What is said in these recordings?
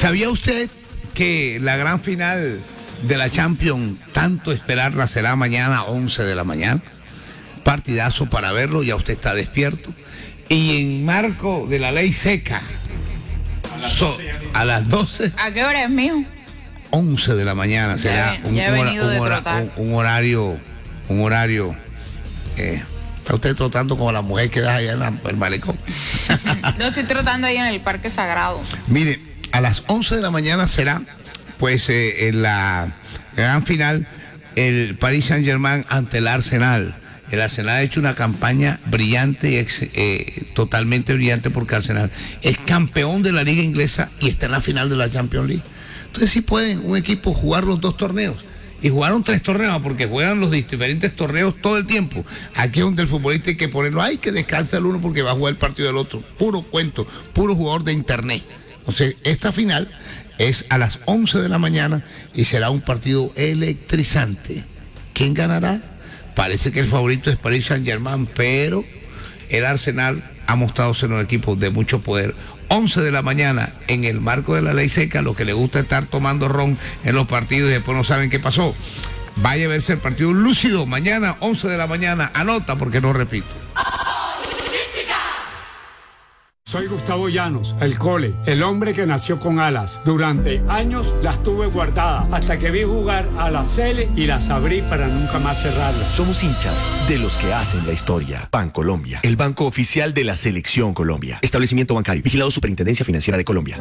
¿Sabía usted que la gran final de la Champions, tanto esperarla, será mañana 11 de la mañana? Partidazo para verlo, ya usted está despierto. Y en marco de la ley seca, a las 12. ¿A qué hora es, mijo? 11 de la mañana será un horario. Está usted trotando como la mujer que da allá en el malecón. Yo estoy trotando ahí en el Parque Sagrado. Mire, a las 11 de la mañana será, pues, en la gran final, el Paris Saint-Germain ante el Arsenal. El Arsenal ha hecho una campaña brillante, totalmente brillante, porque Arsenal es campeón de la liga inglesa y está en la final de la Champions League. Entonces sí pueden un equipo jugar los dos torneos. Y jugaron 3 torneos, porque juegan los diferentes torneos todo el tiempo. Aquí es donde el futbolista hay que ponerlo, hay que descansar el uno porque va a jugar el partido del otro. Puro cuento, puro jugador de internet. Entonces, esta final es a las 11 de la mañana y será un partido electrizante. ¿Quién ganará? Parece que el favorito es Paris Saint-Germain, pero el Arsenal ha mostrado ser un equipo de mucho poder. 11 de la mañana, en el marco de la ley seca, lo que le gusta estar tomando ron en los partidos y después no saben qué pasó. Vaya a verse el partido lúcido, mañana 11 de la mañana, anota porque no repito. Soy Gustavo Llanos, el Cole, el hombre que nació con alas. Durante años las tuve guardadas hasta que vi jugar a la Cele y las abrí para nunca más cerrarlas. Somos hinchas de los que hacen la historia. Bancolombia, el banco oficial de la Selección Colombia. Establecimiento bancario, vigilado Superintendencia Financiera de Colombia.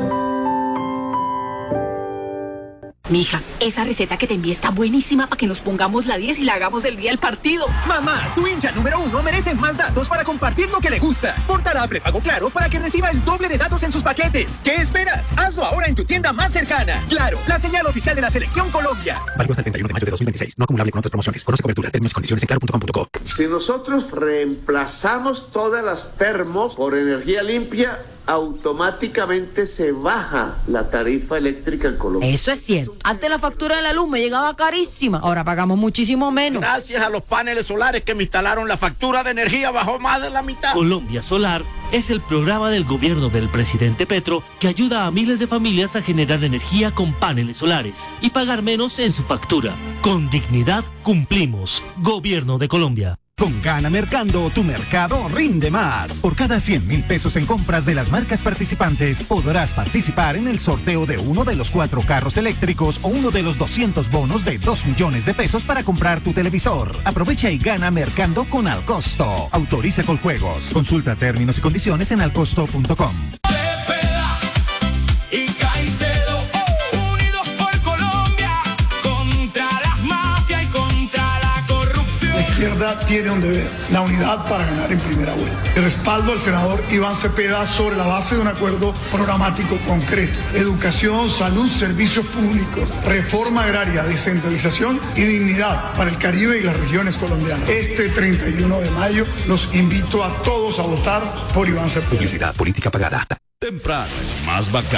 Mija, esa receta que te envié está buenísima para que nos pongamos la 10 y la hagamos el día del partido. Mamá, tu hincha número 1 merece más datos para compartir lo que le gusta. Portará a prepago Claro para que reciba el doble de datos en sus paquetes. ¿Qué esperas? Hazlo ahora en tu tienda más cercana. Claro, la señal oficial de la Selección Colombia. Válido hasta el 31 de mayo de 2026. No acumulable con otras promociones. Conoce cobertura, términos y condiciones en claro.com.co. Si nosotros reemplazamos todas las termos por energía limpia, automáticamente se baja la tarifa eléctrica en Colombia. Eso es cierto. Antes la factura de la luz me llegaba carísima, ahora pagamos muchísimo menos. Gracias a los paneles solares que me instalaron, la factura de energía bajó más de la mitad. Colombia Solar es el programa del gobierno del presidente Petro que ayuda a miles de familias a generar energía con paneles solares y pagar menos en su factura. Con dignidad cumplimos. Gobierno de Colombia. Con Gana Mercando, tu mercado rinde más. Por cada 100,000 pesos en compras de las marcas participantes, podrás participar en el sorteo de uno de los 4 carros eléctricos o uno de los 200 bonos de 2 millones de pesos para comprar tu televisor. Aprovecha y gana Mercando con Alcosto. Autoriza Coljuegos. Consulta términos y condiciones en alcosto.com. La izquierda tiene un deber, la unidad para ganar en primera vuelta. El respaldo al senador Iván Cepeda sobre la base de un acuerdo programático concreto. Educación, salud, servicios públicos, reforma agraria, descentralización y dignidad para el Caribe y las regiones colombianas. Este 31 de mayo los invito a todos a votar por Iván Cepeda. Publicidad política pagada. Temprano es más bacán.